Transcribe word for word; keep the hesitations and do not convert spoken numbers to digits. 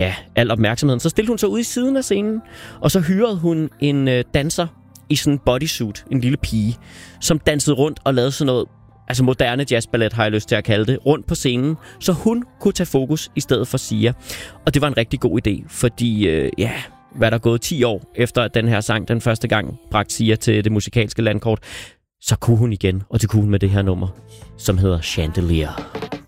ja, al opmærksomheden. Så stillede hun sig ud i siden af scenen, og så hyrede hun en øh, danser i sådan en bodysuit, en lille pige, som dansede rundt og lavede sådan noget, altså moderne jazzballet, har jeg lyst til at kalde det, rundt på scenen, så hun kunne tage fokus i stedet for Sia. Og det var en rigtig god idé, fordi, øh, ja, hvad der er gået ti år efter, at den her sang den første gang bragte Sia til det musikalske landkort, så kunne hun igen, og det kunne hun med det her nummer, som hedder Chandelier.